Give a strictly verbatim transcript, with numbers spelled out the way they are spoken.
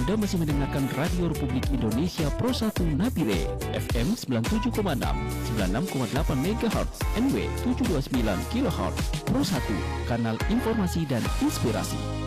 Anda masih mendengarkan Radio Republik Indonesia Pro satu Nabire, F M sembilan puluh tujuh koma enam, sembilan puluh enam koma delapan megahertz, N W tujuh dua sembilan kilohertz. Pro satu, kanal informasi dan inspirasi.